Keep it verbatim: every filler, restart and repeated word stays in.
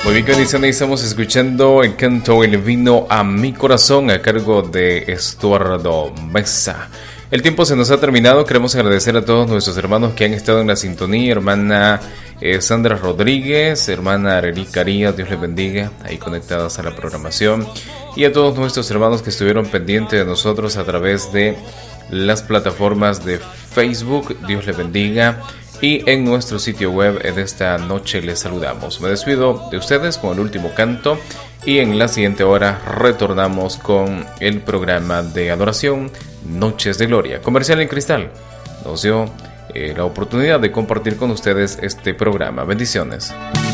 Muy bien, condición, estamos escuchando el canto El vino a mi corazón a cargo de Estuardo Mesa. El tiempo se nos ha terminado. Queremos agradecer a todos nuestros hermanos que han estado en la sintonía. Hermana eh, Sandra Rodríguez, hermana Arely Carías, Dios les bendiga, ahí conectadas a la programación. Y a todos nuestros hermanos que estuvieron pendientes de nosotros a través de las plataformas de Facebook, Dios les bendiga. Y en nuestro sitio web de esta noche les saludamos. Me despido de ustedes con el último canto y en la siguiente hora retornamos con el programa de adoración Noches de Gloria. Comercial en Cristal nos dio eh, la oportunidad de compartir con ustedes este programa. Bendiciones.